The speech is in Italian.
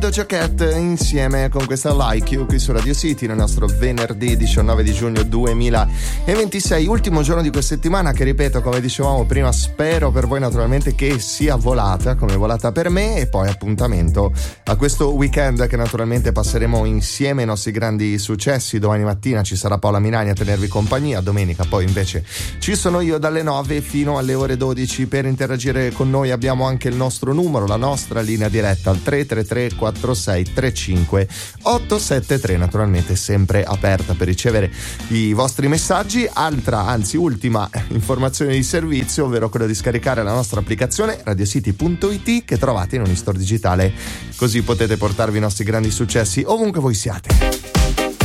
Doja Cat insieme con questa Like You qui su Radio City nel nostro venerdì 19 di giugno 2026, ultimo giorno di questa settimana che, ripeto, come dicevamo prima, spero per voi naturalmente che sia volata come è volata per me, e poi appuntamento a questo weekend che naturalmente passeremo insieme i nostri grandi successi. Domani mattina ci sarà Paola Minani a tenervi compagnia, domenica poi invece ci sono io dalle 9 fino alle ore 12. Per interagire con noi abbiamo anche il nostro numero, la nostra linea diretta al 333 4635 873, naturalmente sempre aperta per ricevere i vostri messaggi. Ultima informazione di servizio, ovvero quella di scaricare la nostra applicazione radiocity.it che trovate in ogni store digitale, così potete portarvi i nostri grandi successi ovunque voi siate.